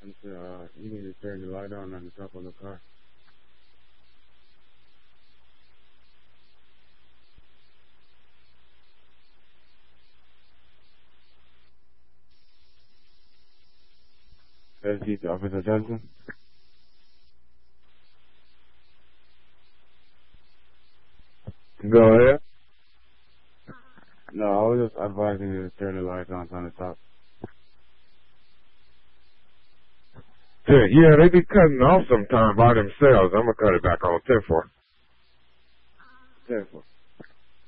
You need to turn the light on the top of the car. That's Officer Johnson. Go ahead. No, I was just advising you to turn the light on the top. Yeah, they be cutting off sometime by themselves. I'm gonna cut it back on 10-4. 10-4.